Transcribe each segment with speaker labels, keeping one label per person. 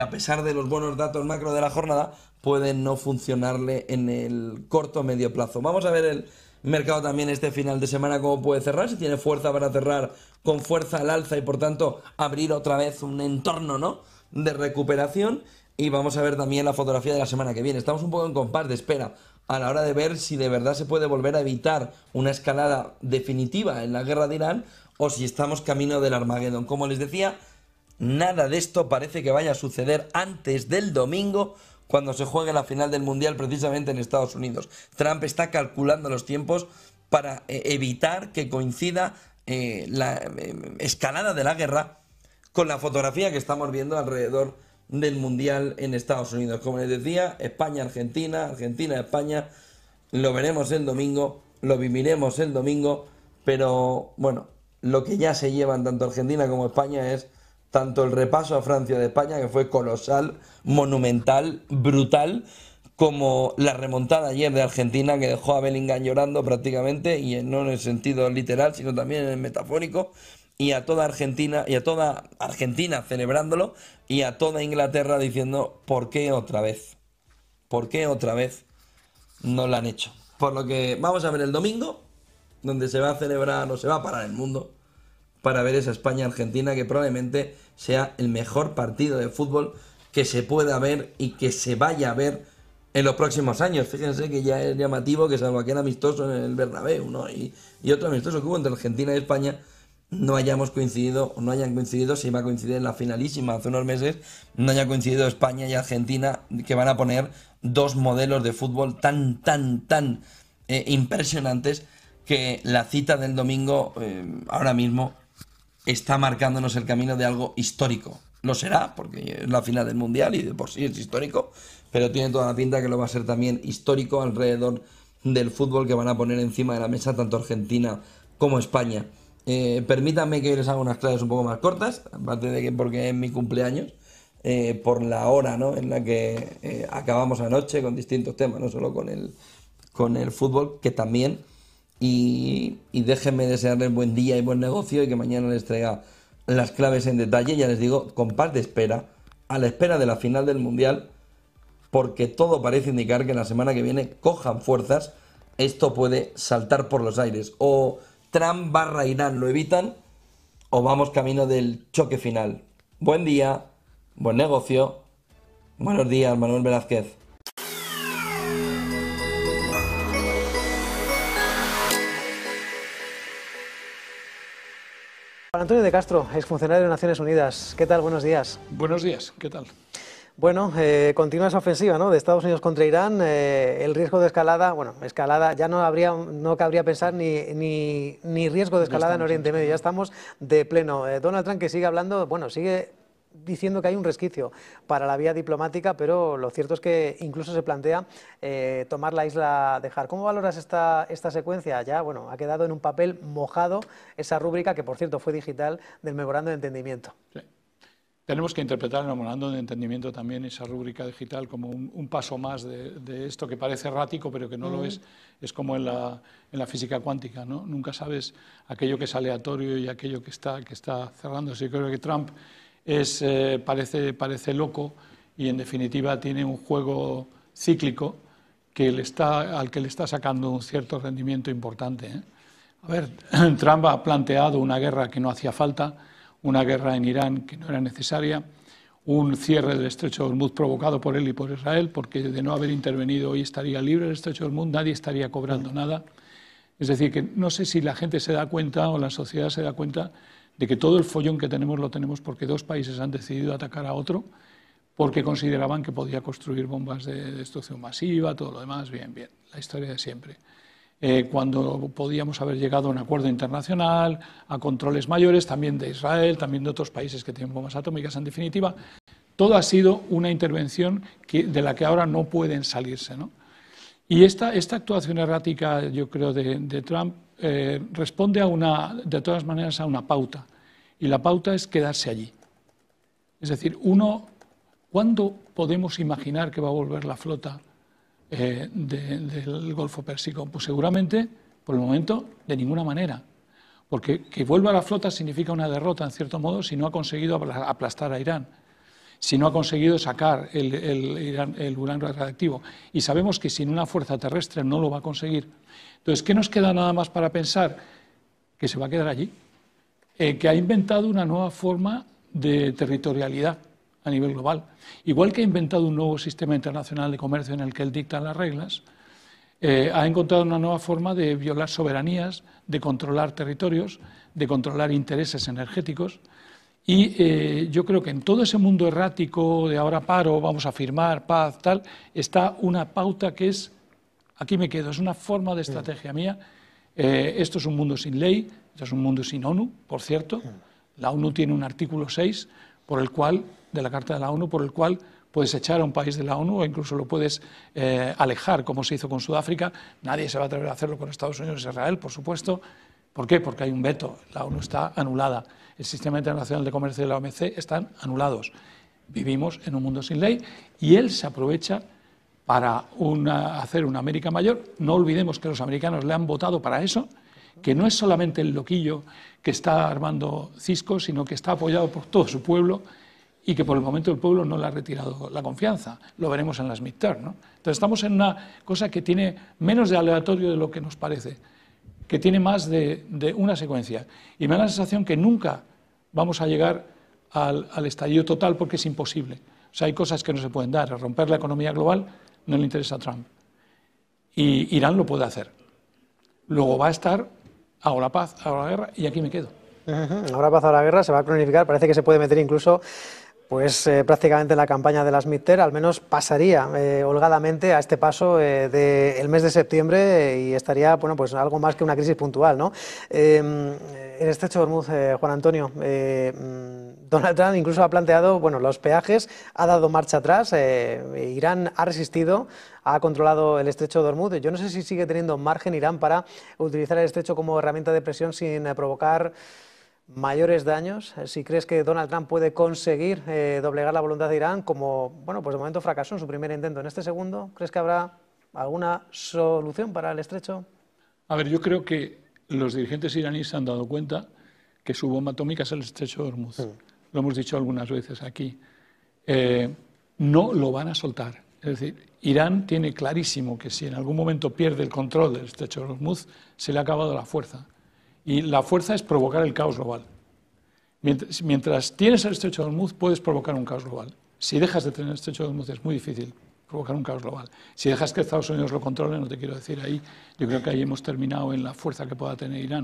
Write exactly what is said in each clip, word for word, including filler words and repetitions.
Speaker 1: a pesar de los buenos datos macro de la jornada, pueden no funcionarle en el corto o medio plazo. Vamos a ver el mercado también este final de semana cómo puede cerrar, si tiene fuerza para cerrar con fuerza al alza y por tanto abrir otra vez un entorno, ¿no?, de recuperación. Y vamos a ver también la fotografía de la semana que viene. Estamos un poco en compás de espera a la hora de ver si de verdad se puede volver a evitar una escalada definitiva en la guerra de Irán o si estamos camino del Armagedón. Como les decía, nada de esto parece que vaya a suceder antes del domingo, cuando se juegue la final del Mundial precisamente en Estados Unidos. Trump está calculando los tiempos para eh, evitar que coincida eh, la eh, escalada de la guerra con la fotografía que estamos viendo alrededor del Mundial en Estados Unidos. Como les decía, España-Argentina, Argentina-España, lo veremos el domingo, lo viviremos el domingo, pero bueno, lo que ya se llevan tanto Argentina como España es tanto el repaso a Francia de España, que fue colosal, monumental, brutal, como la remontada ayer de Argentina, que dejó a Bellingham llorando prácticamente, y no en el sentido literal, sino también en el metafórico, y a toda Argentina, y a toda Argentina celebrándolo, y a toda Inglaterra diciendo, ¿por qué otra vez? ¿Por qué otra vez no lo han hecho? Por lo que vamos a ver el domingo, donde se va a celebrar o se va a parar el mundo, para ver esa España-Argentina, que probablemente sea el mejor partido de fútbol que se pueda ver y que se vaya a ver en los próximos años. Fíjense que ya es llamativo que, salvo aquel amistoso en el Bernabéu, ¿no?, y, y otro amistoso que hubo entre Argentina y España, no hayamos coincidido, o no hayan coincidido, se iba a coincidir en la finalísima hace unos meses, no haya coincidido España y Argentina, que van a poner dos modelos de fútbol tan, tan, tan eh, impresionantes, que la cita del domingo eh, ahora mismo está marcándonos el camino de algo histórico. Lo será, porque es la final del Mundial y de por sí es histórico, pero tiene toda la pinta que lo va a ser también histórico alrededor del fútbol que van a poner encima de la mesa tanto Argentina como España. Eh, permítanme que les haga unas claves un poco más cortas, aparte de que porque es mi cumpleaños, eh, por la hora, ¿no?, en la que eh, acabamos anoche con distintos temas, no solo con el, con el fútbol, que también, y, y déjenme desearles buen día y buen negocio y que mañana les traiga las claves en detalle. Ya les digo, con paz de espera, a la espera de la final del Mundial, porque todo parece indicar que la semana que viene cojan fuerzas, esto puede saltar por los aires. O Trump barra Irán lo evitan, o vamos camino del choque final. Buen día, buen negocio. Buenos días, Manuel Velázquez.
Speaker 2: Juan Antonio de Castro, exfuncionario de Naciones Unidas. ¿Qué tal? Buenos días.
Speaker 3: Buenos días, ¿qué tal?
Speaker 2: Bueno, eh, continúa esa ofensiva, ¿no?, de Estados Unidos contra Irán. Eh, el riesgo de escalada, bueno, escalada, ya no habría, no cabría pensar ni, ni, ni riesgo de escalada en Oriente Medio, ya estamos de pleno. Eh, Donald Trump, que sigue hablando, bueno, sigue diciendo que hay un resquicio para la vía diplomática, pero lo cierto es que incluso se plantea eh, tomar la isla de Har. ¿Cómo valoras esta, esta secuencia? Ya, bueno, ha quedado en un papel mojado esa rúbrica, que por cierto fue digital, del memorando de entendimiento.
Speaker 3: Sí. Tenemos que interpretar el memorando de entendimiento también, esa rúbrica digital, como un, un paso más de, de esto que parece errático, pero que no mm. lo es. Es como en la, en la física cuántica, ¿no? Nunca sabes aquello que es aleatorio y aquello que está, que está cerrándose. Yo creo que Trump es, eh, parece, parece loco y, en definitiva, tiene un juego cíclico que le está, al que le está sacando un cierto rendimiento importante, ¿eh? A ver, Trump ha planteado una guerra que no hacía falta, una guerra en Irán que no era necesaria, un cierre del estrecho de Hormuz provocado por él y por Israel, porque de no haber intervenido hoy estaría libre el estrecho de Hormuz, nadie estaría cobrando nada. Es decir, que no sé si la gente se da cuenta o la sociedad se da cuenta de que todo el follón que tenemos lo tenemos porque dos países han decidido atacar a otro, porque consideraban que podía construir bombas de destrucción masiva, todo lo demás, bien, bien, la historia de siempre. Eh, cuando podíamos haber llegado a un acuerdo internacional, a controles mayores, también de Israel, también de otros países que tienen bombas atómicas. En definitiva, todo ha sido una intervención que, de la que ahora no pueden salirse, ¿no? Y esta, esta actuación errática, yo creo, de, de Trump, eh, responde a una, de todas maneras, a una pauta. Y la pauta es quedarse allí. Es decir, uno, ¿cuándo podemos imaginar que va a volver la flota Eh, de, del Golfo Pérsico? Pues seguramente, por el momento, de ninguna manera. Porque que vuelva la flota significa una derrota, en cierto modo, si no ha conseguido aplastar a Irán. si no ha conseguido sacar el, el, el uranio radiactivo. Y sabemos que sin una fuerza terrestre no lo va a conseguir. Entonces, ¿qué nos queda nada más para pensar? Que se va a quedar allí. Eh, que ha inventado una nueva forma de territorialidad a nivel global. Igual que ha inventado un nuevo sistema internacional de comercio en el que él dicta las reglas, eh, ha encontrado una nueva forma de violar soberanías, de controlar territorios, de controlar intereses energéticos. Y eh, yo creo que en todo ese mundo errático de ahora paro, vamos a firmar, paz, tal, está una pauta que es, aquí me quedo, es una forma de estrategia mía. Eh, esto es un mundo sin ley, esto es un mundo sin ONU, por cierto. La ONU tiene un artículo seis por el cual, de la Carta de la ONU, por el cual puedes echar a un país de la ONU o incluso lo puedes eh, alejar, como se hizo con Sudáfrica. Nadie se va a atrever a hacerlo con Estados Unidos e Israel, por supuesto. ¿Por qué? Porque hay un veto. La ONU está anulada. El Sistema Internacional de Comercio de la O M C están anulados. Vivimos en un mundo sin ley y él se aprovecha para una, hacer una América mayor. No olvidemos que los americanos le han votado para eso, que no es solamente el loquillo que está armando ciscos, sino que está apoyado por todo su pueblo y que por el momento el pueblo no le ha retirado la confianza. Lo veremos en las midterm, ¿no? Entonces estamos en una cosa que tiene menos de aleatorio de lo que nos parece, que tiene más de, de una secuencia. Y me da la sensación que nunca vamos a llegar al, al estallido total porque es imposible. O sea, hay cosas que no se pueden dar. Romper la economía global no le interesa a Trump. Y Irán lo puede hacer. Luego va a estar ahora paz, ahora guerra, y aquí me quedo.
Speaker 2: Uh-huh. Ahora paz, ahora guerra, se va a cronificar. Parece que se puede meter incluso pues eh, prácticamente en la campaña de las midterm, al menos pasaría eh, holgadamente a este paso eh, del mes de septiembre eh, y estaría, bueno, pues algo más que una crisis puntual, ¿no? Eh, el estrecho de Hormuz, eh, Juan Antonio, eh, Donald Trump incluso ha planteado, bueno, los peajes, ha dado marcha atrás, eh, Irán ha resistido, ha controlado el estrecho de Hormuz. Yo no sé si sigue teniendo margen Irán para utilizar el estrecho como herramienta de presión sin eh, provocar mayores daños. Si crees que Donald Trump puede conseguir eh, doblegar la voluntad de Irán, como, bueno, pues de momento fracasó en su primer intento. En este segundo, ¿crees que habrá alguna solución para el estrecho?
Speaker 3: A ver, yo creo que los dirigentes iraníes se han dado cuenta que su bomba atómica es el estrecho de Hormuz. Sí. Lo hemos dicho algunas veces aquí. Eh, no lo van a soltar. Es decir, Irán tiene clarísimo que si en algún momento pierde el control del estrecho de Hormuz, se le ha acabado la fuerza. Y la fuerza es provocar el caos global. Mientras, mientras tienes el estrecho de Hormuz, puedes provocar un caos global. Si dejas de tener el estrecho de Hormuz, es muy difícil provocar un caos global. Si dejas que Estados Unidos lo controle, no te quiero decir ahí, yo creo que ahí hemos terminado en la fuerza que pueda tener Irán.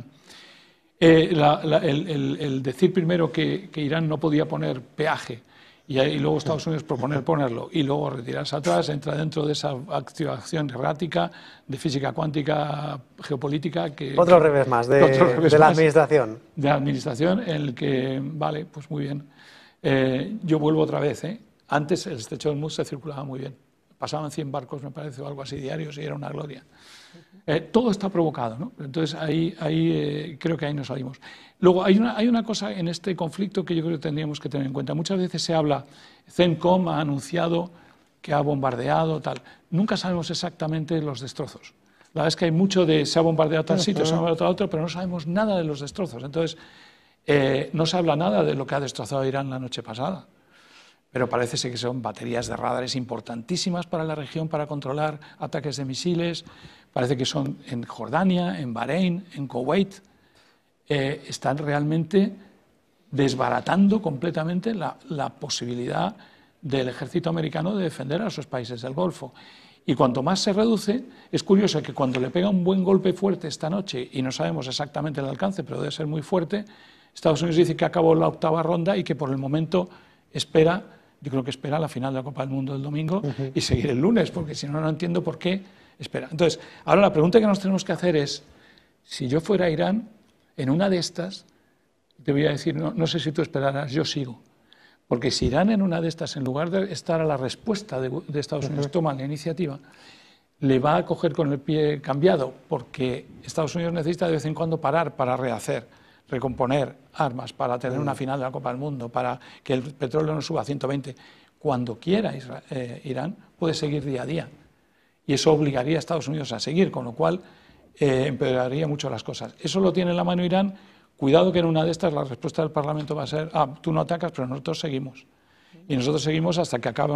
Speaker 3: Eh, la, la, el, el, el decir primero que, que Irán no podía poner peaje y, y luego Estados Unidos proponer ponerlo y luego retirarse atrás, entra dentro de esa activación errática de física cuántica geopolítica que...
Speaker 2: Otro revés más de, revés de la más administración.
Speaker 3: De la administración en el que, vale, pues muy bien. Eh, yo vuelvo otra vez, ¿eh? Antes el estrecho de Hormuz se circulaba muy bien. Pasaban cien barcos, me parece, o algo así diarios y era una gloria. Eh, todo está provocado, ¿no? Entonces ahí, ahí eh, creo que ahí nos salimos. Luego hay una, hay una cosa en este conflicto que yo creo que tendríamos que tener en cuenta. Muchas veces se habla, CENTCOM ha anunciado que ha bombardeado, tal. Nunca sabemos exactamente los destrozos. La verdad es que hay mucho de se ha bombardeado tal sitio, se ha bombardeado tal otro, pero no sabemos nada de los destrozos. Entonces eh, no se habla nada de lo que ha destrozado Irán la noche pasada. Pero parece ser que son baterías de radares importantísimas para la región para controlar ataques de misiles. Parece que son en Jordania, en Bahrein, en Kuwait. Eh, están realmente desbaratando completamente la, la posibilidad del ejército americano de defender a esos países del Golfo. Y cuanto más se reduce, es curioso que cuando le pega un buen golpe fuerte esta noche, y no sabemos exactamente el alcance, pero debe ser muy fuerte, Estados Unidos dice que acabó la octava ronda y que por el momento espera, yo creo que espera la final de la Copa del Mundo del domingo uh-huh. y seguir el lunes, porque si no, no entiendo por qué espera. Entonces, ahora la pregunta que nos tenemos que hacer es, si yo fuera a Irán, en una de estas, te voy a decir, no, no sé si tú esperarás, yo sigo. Porque si Irán en una de estas, en lugar de estar a la respuesta de, de Estados Unidos, uh-huh. toma la iniciativa, le va a coger con el pie cambiado, porque Estados Unidos necesita de vez en cuando parar para rehacer, recomponer armas, para tener uh-huh. una final de la Copa del Mundo, para que el petróleo no suba a ciento veinte. Cuando quiera Israel, eh, Irán puede seguir día a día. Y eso obligaría a Estados Unidos a seguir, con lo cual eh, empeoraría mucho las cosas. Eso lo tiene en la mano Irán. Cuidado que en una de estas la respuesta del Parlamento va a ser, ah, tú no atacas, pero nosotros seguimos. y nosotros seguimos hasta que acaba